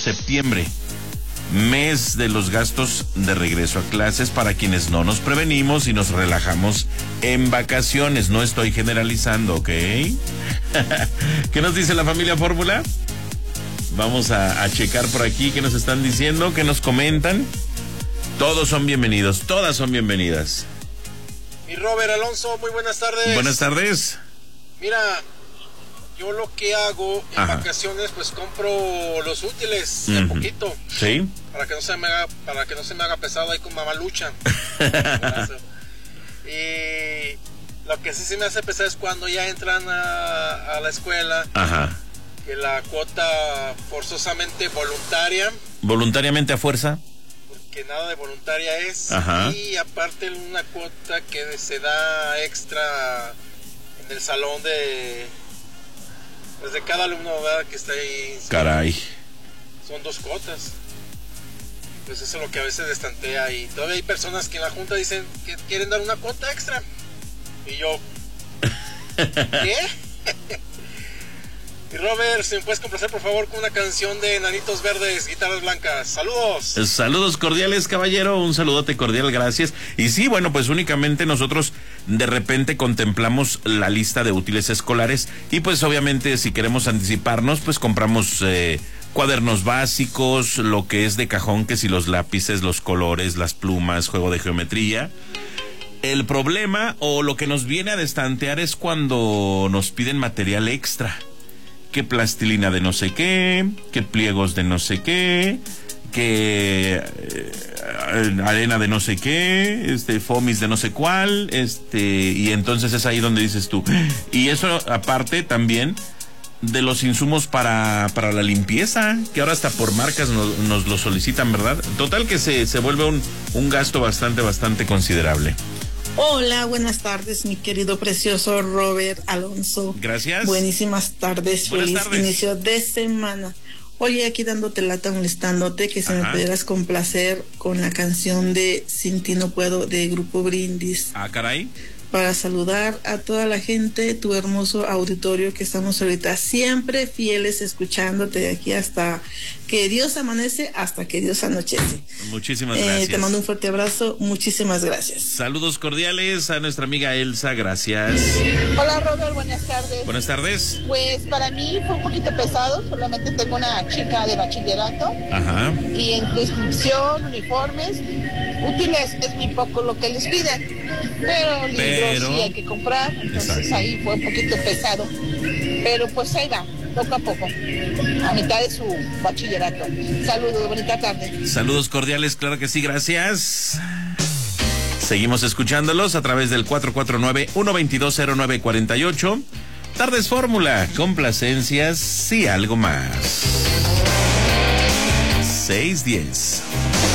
septiembre, mes de los gastos de regreso a clases para quienes no nos prevenimos y nos relajamos en vacaciones. No estoy generalizando, ¿ok? ¿Qué nos dice la familia Fórmula? Vamos a checar por aquí qué nos están diciendo, qué nos comentan. Todos son bienvenidos, todas son bienvenidas. Mi Robert Alonso, muy buenas tardes. Buenas tardes. Mira, yo lo que hago en vacaciones, pues compro los útiles de poquito. Sí. Para que no se me haga pesado ahí con mamalucha. Y lo que sí se me hace pesado es cuando ya entran a la escuela. Ajá. Que la cuota forzosamente voluntaria. ¿Voluntariamente a fuerza? Que nada de voluntaria es. Ajá. Y aparte una cuota que se da extra en el salón de cada alumno, ¿verdad? Que está ahí. Caray. Son 2 cuotas. Pues eso es lo que a veces destantea. Y todavía hay personas que en la junta dicen que quieren dar una cuota extra. Y yo, ¿qué? Y Robert, si me puedes complacer por favor con una canción de Enanitos Verdes, Guitarras Blancas. Saludos. Saludos cordiales, caballero, un saludote cordial, gracias. Y sí, bueno, pues únicamente nosotros de repente contemplamos la lista de útiles escolares y pues obviamente si queremos anticiparnos, pues compramos cuadernos básicos, lo que es de cajón, que si los lápices, los colores, las plumas, juego de geometría. El problema o lo que nos viene a destantear es cuando nos piden material extra. Que plastilina de no sé qué, que pliegos de no sé qué, que arena de no sé qué, fomis de no sé cuál, y entonces es ahí donde dices tú. Y eso aparte también de los insumos para la limpieza, que ahora hasta por marcas nos lo solicitan, ¿verdad? Total que se vuelve un gasto bastante considerable. Hola, buenas tardes, mi querido precioso Robert Alonso. Gracias. Buenísimas tardes, Buenas feliz tardes. Inicio de semana. Oye, aquí dándote lata, molestándote, que si me pudieras complacer con la canción de Sin ti no puedo, de Grupo Brindis. Ah, caray. Para saludar a toda la gente, tu hermoso auditorio que estamos ahorita siempre fieles escuchándote de aquí hasta que Dios amanece, hasta que Dios anochece. Muchísimas gracias. Te mando un fuerte abrazo, muchísimas gracias. Saludos cordiales a nuestra amiga Elsa, gracias. Hola Robert, buenas tardes. Buenas tardes. Pues para mí fue un poquito pesado, solamente tengo una chica de bachillerato. Ajá. Y en inscripción, uniformes, útiles es muy poco lo que les piden, pero libros sí hay que comprar, entonces ahí fue un poquito pesado, pero pues ahí va, poco a poco, a mitad de su bachillerato. Saludos, bonita tarde. Saludos cordiales, claro que sí, gracias. Seguimos escuchándolos a través del 449-122-0948. Tardes Fórmula, complacencias y algo más. 6:10.